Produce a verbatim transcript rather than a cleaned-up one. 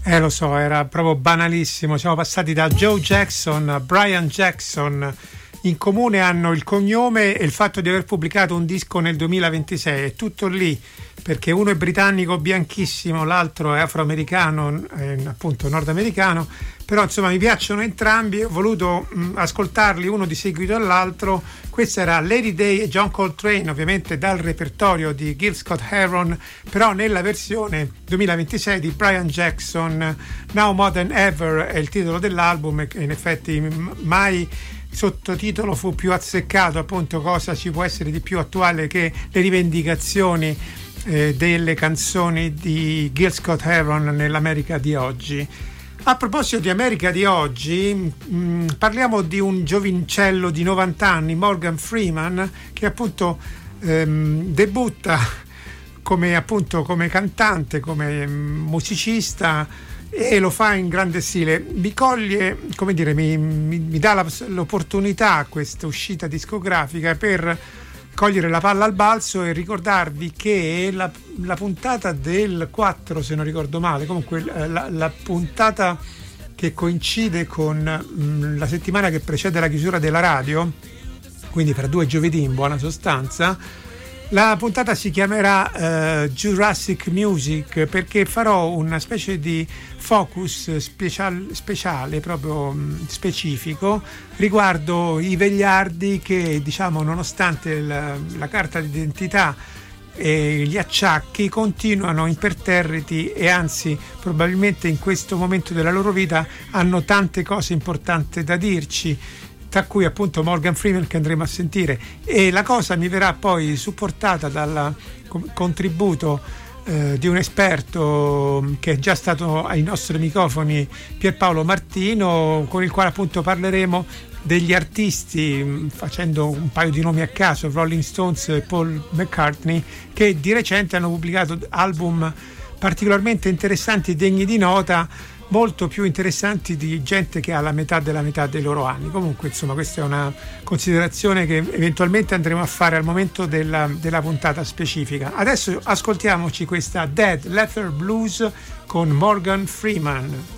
Eh, lo so, era proprio banalissimo. Siamo passati da Joe Jackson a Brian Jackson. In comune hanno il cognome e il fatto di aver pubblicato un disco nel duemilaventisei. È tutto lì, perché uno è britannico bianchissimo, l'altro è afroamericano, eh, appunto nordamericano. Però insomma mi piacciono entrambi, ho voluto mh, ascoltarli uno di seguito all'altro. Questa era Lady Day e John Coltrane, ovviamente dal repertorio di Gil Scott-Heron, però nella versione duemilaventisei di Brian Jackson. Now More Than Ever è il titolo dell'album, e in effetti mai sottotitolo fu più azzeccato, appunto cosa ci può essere di più attuale che le rivendicazioni eh, delle canzoni di Gil Scott-Heron nell'America di oggi. A proposito di America di oggi, mh, parliamo di un giovincello di novanta anni, Morgan Freeman, che appunto ehm, debutta come, appunto, come cantante, come musicista, e lo fa in grande stile. Mi coglie, come dire, mi, mi, mi dà la, l'opportunità, questa uscita discografica, per cogliere la palla al balzo e ricordarvi che la, la puntata del quattro, se non ricordo male, comunque la, la puntata che coincide con mh, la settimana che precede la chiusura della radio, quindi fra due giovedì in buona sostanza, la puntata si chiamerà uh, Jurassic Music, perché farò una specie di focus special, speciale, proprio mh, specifico, riguardo i vegliardi che, diciamo, nonostante la, la carta d'identità e gli acciacchi, continuano imperterriti e anzi probabilmente in questo momento della loro vita hanno tante cose importanti da dirci, tra cui appunto Morgan Freeman, che andremo a sentire. E la cosa mi verrà poi supportata dal contributo eh, di un esperto che è già stato ai nostri microfoni, Pierpaolo Martino, con il quale appunto parleremo degli artisti, facendo un paio di nomi a caso, Rolling Stones e Paul McCartney, che di recente hanno pubblicato album particolarmente interessanti e degni di nota, molto più interessanti di gente che ha la metà della metà dei loro anni. Comunque insomma questa è una considerazione che eventualmente andremo a fare al momento della, della puntata specifica. Adesso ascoltiamoci questa Dead Letter Blues con Morgan Freeman.